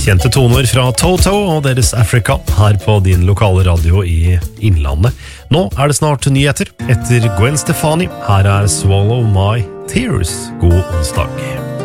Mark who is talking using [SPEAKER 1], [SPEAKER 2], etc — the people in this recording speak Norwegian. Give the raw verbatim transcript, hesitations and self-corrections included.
[SPEAKER 1] Kjente toner fra Toto og deres Africa her på din lokale radio i Innlandet. Nå er det snart nyheter. Etter Gwen Stefani, her er Swallow My Tears. God onsdag.